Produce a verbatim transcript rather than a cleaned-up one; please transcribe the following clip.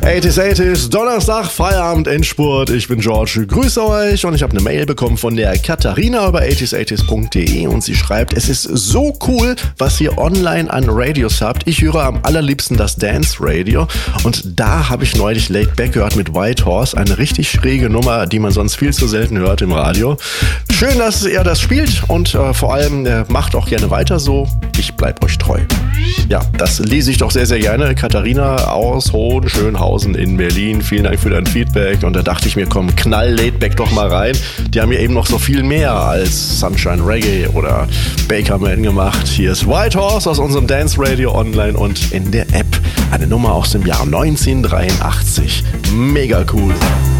achtziger achtziger, Donnerstag, Feierabend, Endspurt. Ich bin George, grüße euch und ich habe eine Mail bekommen von der Katharina über achtziger achtziger punkt de und sie schreibt, es ist so cool, was ihr online an Radios habt. Ich höre am allerliebsten das Dance Radio und da habe ich neulich Laid Back gehört mit White Horse, eine richtig schräge Nummer, die man sonst viel zu selten hört im Radio. Schön, dass ihr das spielt und äh, vor allem äh, macht auch gerne weiter so. Ich bleib euch treu. Ja, das lese ich doch sehr, sehr gerne. Katharina aus Hohenschönhausen in Berlin. Vielen Dank für dein Feedback. Und da dachte ich mir, komm, knall Laidback doch mal rein. Die haben ja eben noch so viel mehr als Sunshine Reggae oder Bakerman gemacht. Hier ist White Horse aus unserem Dance Radio online und in der App. Eine Nummer aus dem Jahr neunzehnhundertdreiundachtzig. Mega cool.